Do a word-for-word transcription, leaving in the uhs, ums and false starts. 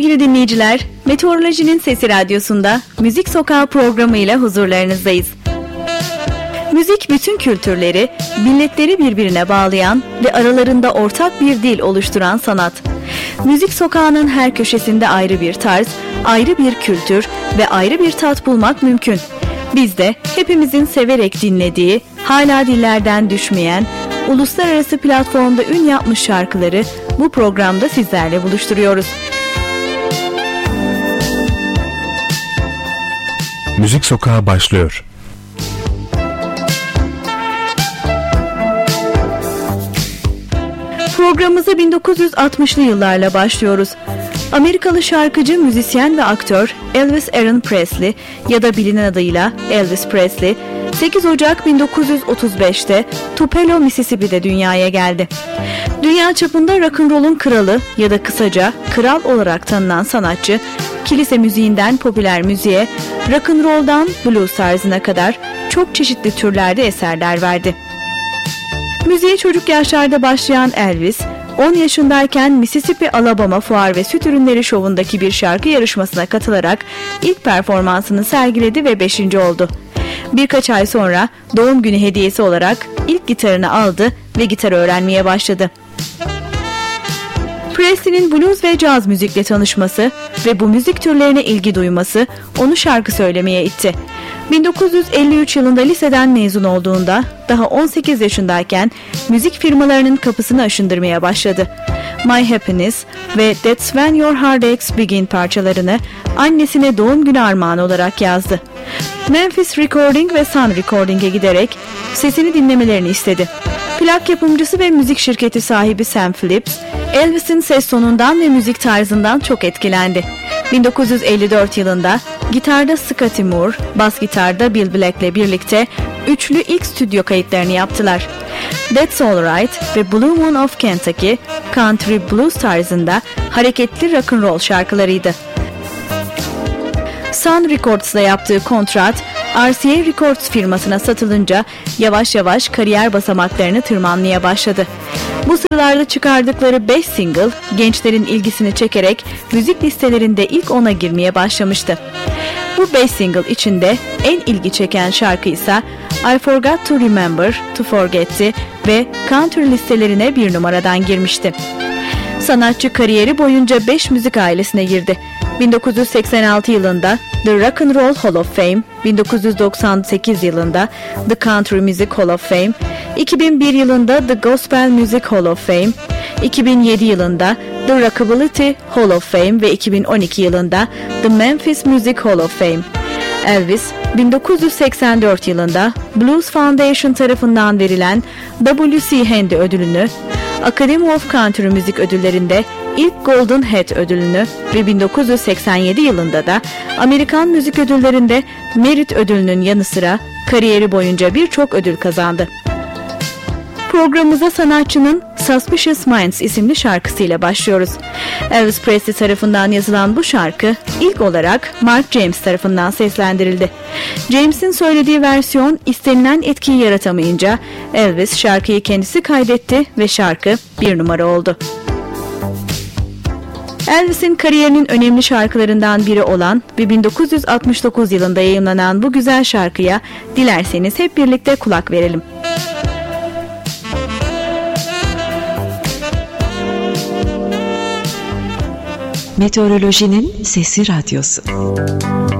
sevgili dinleyiciler, Meteorolojinin Sesi Radyosu'nda Müzik Sokağı programıyla huzurlarınızdayız. Müzik bütün kültürleri, milletleri birbirine bağlayan ve aralarında ortak bir dil oluşturan sanat. Müzik sokağının her köşesinde ayrı bir tarz, ayrı bir kültür ve ayrı bir tat bulmak mümkün. Biz de hepimizin severek dinlediği, hala dillerden düşmeyen, uluslararası platformda ün yapmış şarkıları bu programda sizlerle buluşturuyoruz. Müzik Sokağı başlıyor. Programımıza bin dokuz yüz altmışlı yıllarla başlıyoruz. Amerikalı şarkıcı, müzisyen ve aktör Elvis Aaron Presley ya da bilinen adıyla Elvis Presley, sekiz Ocak bin dokuz yüz otuz beşte Tupelo, Mississippi'de dünyaya geldi. Dünya çapında rock'n'roll'un kralı ya da kısaca kral olarak tanınan sanatçı, kilise müziğinden popüler müziğe, rock'n'roll'dan blues tarzına kadar çok çeşitli türlerde eserler verdi. Müziğe çocuk yaşlarda başlayan Elvis, on yaşındayken Mississippi Alabama Fuar ve Süt Ürünleri Şovu'ndaki bir şarkı yarışmasına katılarak ilk performansını sergiledi ve beşinci oldu. Birkaç ay sonra doğum günü hediyesi olarak ilk gitarını aldı ve gitar öğrenmeye başladı. Presley'nin blues ve caz müzikle tanışması ve bu müzik türlerine ilgi duyması onu şarkı söylemeye itti. bin dokuz yüz elli üç yılında liseden mezun olduğunda daha on sekiz yaşındayken müzik firmalarının kapısını aşındırmaya başladı. My Happiness ve That's When Your Heartaches Begin parçalarını annesine doğum günü armağanı olarak yazdı. Memphis Recording ve Sun Recording'e giderek sesini dinlemelerini istedi. Plak yapımcısı ve müzik şirketi sahibi Sam Phillips, Elvis'in ses tonundan ve müzik tarzından çok etkilendi. bin dokuz yüz elli dört yılında gitarda Scotty Moore, bas gitarda Bill Black'le birlikte üçlü ilk stüdyo kayıtlarını yaptılar. That's Alright ve Blue Moon of Kentucky, country blues tarzında hareketli rock'n'roll şarkılarıydı. Sun Records'la yaptığı kontrat, R C A Records firmasına satılınca yavaş yavaş kariyer basamaklarını tırmanmaya başladı. Bu sıralarda çıkardıkları beş single gençlerin ilgisini çekerek müzik listelerinde ilk ona girmeye başlamıştı. Bu beş single içinde en ilgi çeken şarkı ise I Forgot to Remember to Forget'ti ve country listelerine bir numaradan girmişti. Sanatçı kariyeri boyunca beş müzik ailesine girdi. bin dokuz yüz seksen altı yılında The Rock and Roll Hall of Fame, bin dokuz yüz doksan sekiz yılında The Country Music Hall of Fame, iki bin bir yılında The Gospel Music Hall of Fame, iki bin yedi yılında The Rockability Hall of Fame ve iki bin on iki yılında The Memphis Music Hall of Fame. Elvis, bin dokuz yüz seksen dört yılında Blues Foundation tarafından verilen W C Handy ödülünü, Academy of Country Müzik ödüllerinde ilk Golden Hat ödülünü ve bin dokuz yüz seksen yedi yılında da Amerikan Müzik Ödülleri'nde Merit ödülünün yanı sıra kariyeri boyunca birçok ödül kazandı. Programımıza sanatçının Suspicious Minds isimli şarkısıyla başlıyoruz. Elvis Presley tarafından yazılan bu şarkı ilk olarak Mark James tarafından seslendirildi. James'in söylediği versiyon istenilen etkiyi yaratamayınca Elvis şarkıyı kendisi kaydetti ve şarkı bir numara oldu. Elvis'in kariyerinin önemli şarkılarından biri olan ve bin dokuz yüz altmış dokuz yılında yayımlanan bu güzel şarkıya dilerseniz hep birlikte kulak verelim. Meteorolojinin Sesi Radyosu.